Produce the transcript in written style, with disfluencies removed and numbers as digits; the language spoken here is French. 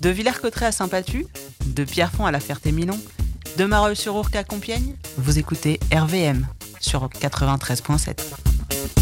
De Villers-Cotterêts à Saint-Patu, de Pierrefonds à La Ferté-Milon, de Marolles-sur-Ourcq à Compiègne, vous écoutez RVM sur 93.7.